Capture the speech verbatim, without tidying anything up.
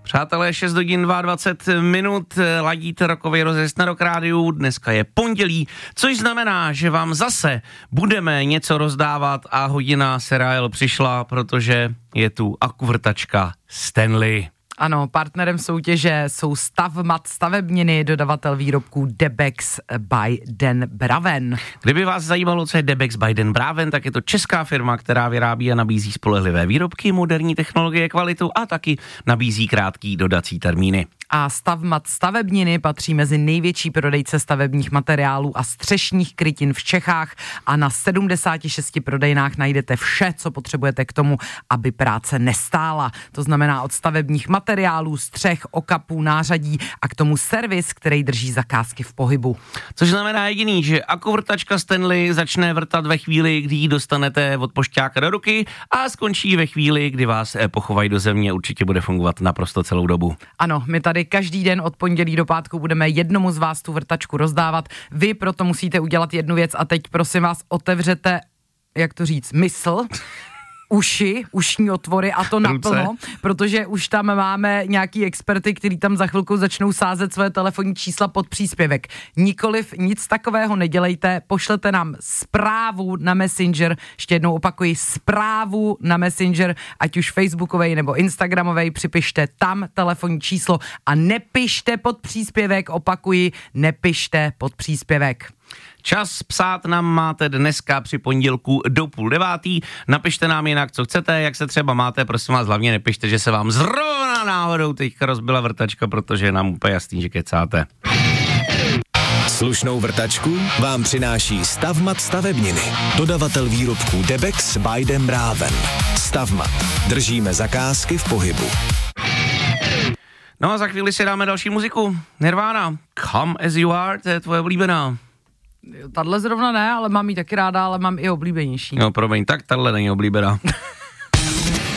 Přátelé, šest hodin dvacet dva minut, ladíte rokový rozjezd na Rock Rádiu, dneska je pondělí, což znamená, že vám zase budeme něco rozdávat a hodina seriál přišla, protože je tu akuvrtačka Stanley. Ano, partnerem soutěže jsou Stavmat stavebniny, dodavatel výrobků Debex by Den Braven. Kdyby vás zajímalo, co je Debex by Den Braven, tak je to česká firma, která vyrábí a nabízí spolehlivé výrobky, moderní technologie, kvalitu a taky nabízí krátký dodací termíny. A Stavmat stavebniny patří mezi největší prodejce stavebních materiálů a střešních krytin v Čechách a na sedmdesáti šesti prodejnách najdete vše, co potřebujete k tomu, aby práce nestála. To znamená od stavebních materiálů, střech, okapů, nářadí a k tomu servis, který drží zakázky v pohybu. Což znamená jediný, že akuvrtačka Stanley začne vrtat ve chvíli, kdy ji dostanete od pošťáka do ruky a skončí ve chvíli, kdy vás pochovají do země. Určitě bude fungovat naprosto celou dobu. Ano, my tady každý den od pondělí do pátku budeme jednomu z vás tu vrtačku rozdávat. Vy proto musíte udělat jednu věc a teď prosím vás otevřete, jak to říct, mysl, uši, ušní otvory a to naplno, protože už tam máme nějaký experty, kteří tam za chvilku začnou sázet svoje telefonní čísla pod příspěvek. Nikoliv nic takového nedělejte, pošlete nám zprávu na Messenger, ještě jednou opakuji, zprávu na Messenger, ať už facebookovej nebo instagramovej, připište tam telefonní číslo a nepište pod příspěvek, opakuji, nepište pod příspěvek. Čas psát nám máte dneska při pondělku do půl devátý. Napište nám jinak, co chcete, jak se třeba máte, prosím vás, hlavně nepište, že se vám zrovna náhodou teďka rozbila vrtačka, protože je nám úplně jasný, že kecáte. Slušnou vrtačku vám přináší Stavmat stavebniny. Dodavatel výrobků Debex by Den Braven. Stavmat. Držíme zakázky v pohybu. No a za chvíli si dáme další muziku. Nirvana, Come As You Are, to je tvoje oblíbená. Tadle zrovna ne, ale mám ji taky ráda, ale mám i oblíbenější. No promiň, tak tahle není oblíbená.